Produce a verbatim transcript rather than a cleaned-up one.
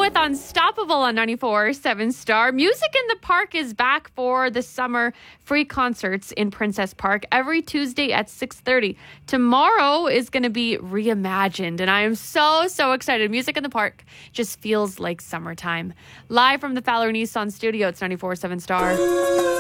with Unstoppable on ninety-four seven Star. Music in the Park is back for the summer. Free concerts in Princess Park every Tuesday at six thirty. Tomorrow is going to be reimagined, and I am so, so excited. Music in the Park just feels like summertime. Live from the Fowler Nissan studio, it's ninety-four seven Star.